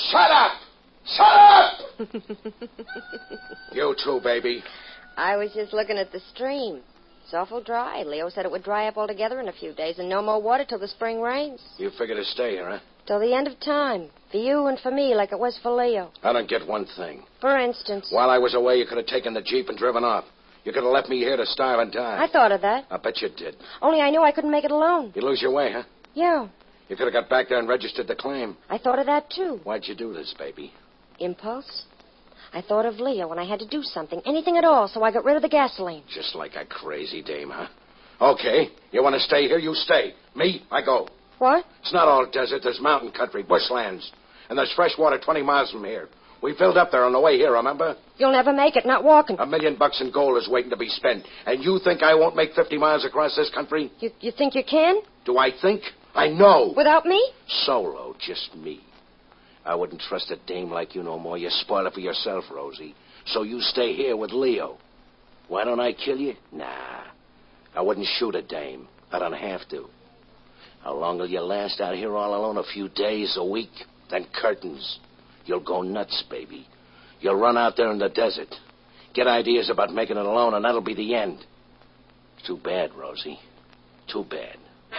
Shut up! Shut up! You too, baby. I was just looking at the stream. It's awful dry. Leo said it would dry up altogether in a few days and no more water till the spring rains. You figure to stay here, huh? Till the end of time. For you and for me, like it was for Leo. I don't get one thing. For instance. While I was away, you could have taken the Jeep and driven off. You could have left me here to starve and die. I thought of that. I bet you did. Only I knew I couldn't make it alone. You lose your way, huh? Yeah. You could have got back there and registered the claim. I thought of that, too. Why'd you do this, baby? Impulse. I thought of Leo when I had to do something, anything at all, so I got rid of the gasoline. Just like a crazy dame, huh? Okay, you want to stay here, you stay. Me, I go. What? It's not all desert. There's mountain country, bushlands. And there's fresh water 20 miles from here. We filled up there on the way here, remember? You'll never make it, not walking. $1 million in gold is waiting to be spent. And you think I won't make 50 miles across this country? You think you can? Do I think? I know. Without me? Solo, just me. I wouldn't trust a dame like you no more. You spoil it for yourself, Rosie. So you stay here with Leo. Why don't I kill you? Nah. I wouldn't shoot a dame. I don't have to. How long will you last out here all alone? A few days, a week? Then curtains. You'll go nuts, baby. You'll run out there in the desert. Get ideas about making it alone, and that'll be the end. Too bad, Rosie. Too bad.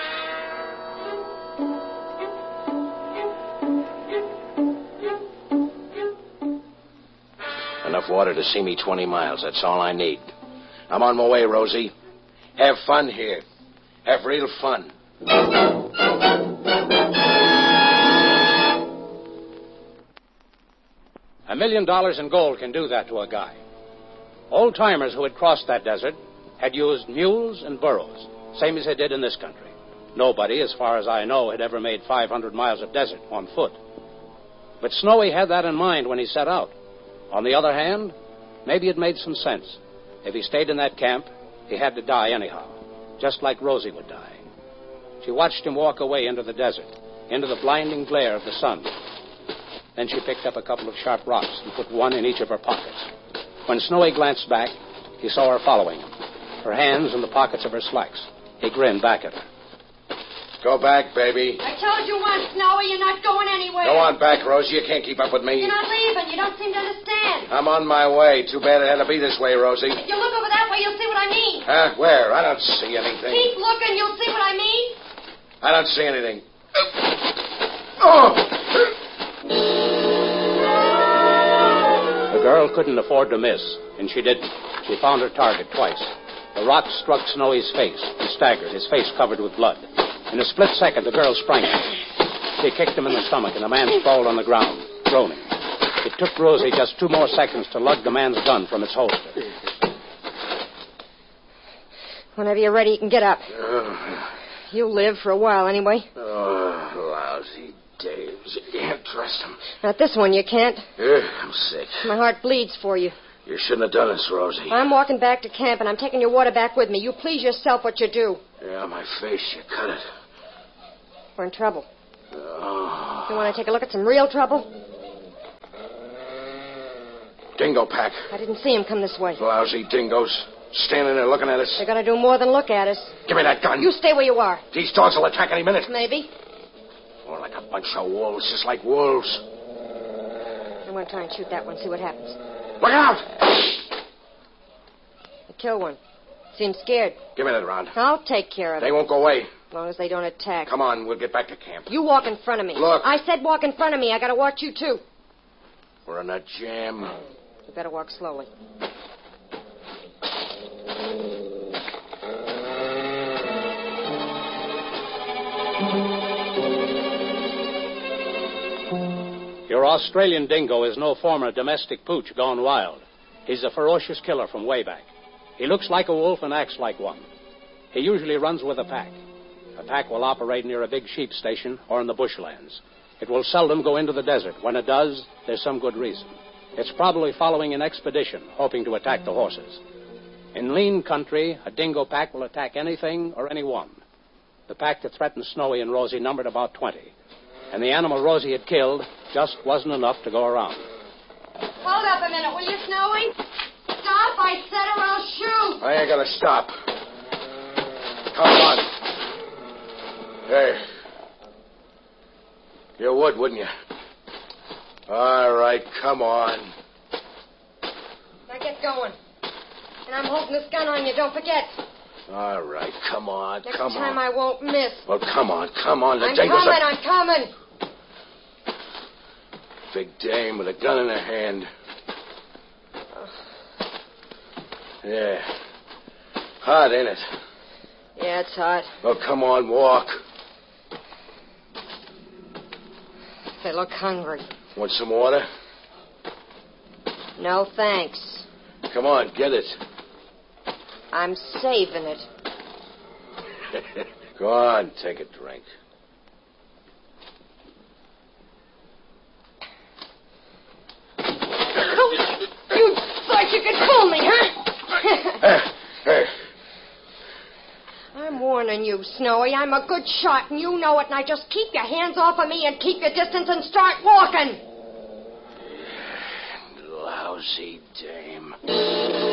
Enough water to see me 20 miles. That's all I need. I'm on my way, Rosie. Have fun here. Have real fun. $1 million in gold can do that to a guy. Old-timers who had crossed that desert had used mules and burros, same as they did in this country. Nobody, as far as I know, had ever made 500 miles of desert on foot. But Snowy had that in mind when he set out. On the other hand, maybe it made some sense. If he stayed in that camp, he had to die anyhow, just like Rosie would die. She watched him walk away into the desert, into the blinding glare of the sun. Then she picked up a couple of sharp rocks and put one in each of her pockets. When Snowy glanced back, he saw her following him, her hands in the pockets of her slacks. He grinned back at her. Go back, baby. I told you once, Snowy, you're not going anywhere. Go on back, Rosie. You can't keep up with me. You're not leaving. You don't seem to understand. I'm on my way. Too bad it had to be this way, Rosie. If you look over that way, you'll see what I mean. Huh? Where? I don't see anything. Keep looking. You'll see what I mean. I don't see anything. Oh! The girl couldn't afford to miss, and she didn't. She found her target twice. The rock struck Snowy's face. He staggered, his face covered with blood. In a split second, the girl sprang at him. She kicked him in the stomach, and the man sprawled on the ground, groaning. It took Rosie just 2 more seconds to lug the man's gun from its holster. Whenever you're ready, you can get up. You'll live for a while, anyway. Oh, lousy dames. You can't trust them. Not this one, you can't. I'm sick. My heart bleeds for you. You shouldn't have done this, Rosie. I'm walking back to camp, and I'm taking your water back with me. You please yourself what you do. Yeah, my face, you cut it. We're in trouble. Oh. You want to take a look at some real trouble? Dingo pack. I didn't see him come this way. Lousy dingoes. Standing there looking at us. They're going to do more than look at us. Give me that gun. You stay where you are. These dogs will attack any minute. Maybe. More like a bunch of wolves, just like wolves. I'm going to try and shoot that one, see what happens. Look out! I killed one. Seems scared. Give me that round. I'll take care of it. They won't go away. As long as they don't attack. Come on, we'll get back to camp. You walk in front of me. Look. I said walk in front of me. I got to watch you, too. We're in a jam. You better walk slowly. Your Australian dingo is no former domestic pooch gone wild. He's a ferocious killer from way back. He looks like a wolf and acts like one. He usually runs with a pack. A pack will operate near a big sheep station or in the bushlands. It will seldom go into the desert. When it does, there's some good reason. It's probably following an expedition, hoping to attack the horses. In lean country, a dingo pack will attack anything or anyone. The pack that threatened Snowy and Rosie numbered about 20. And the animal Rosie had killed just wasn't enough to go around. Hold up a minute, will you, Snowy? Stop, I said, or I'll shoot. I ain't gonna stop. Come on. Hey. You would, wouldn't you? All right, come on. Now get going. And I'm holding this gun on you, don't forget. All right, come on, Next come time on. I won't miss. Well, come on. The I'm Jingles coming, are... I'm coming. Big dame with a gun in her hand. Yeah. Hot, ain't it? Yeah, it's hot. Well, come on, walk. They look hungry. Want some water? No, thanks. Come on, get it. I'm saving it. Go on, take a drink. You thought you could fool me, huh? Hey. I'm warning you, Snowy. I'm a good shot, and you know it. Now just keep your hands off of me and keep your distance and start walking. Lousy dame.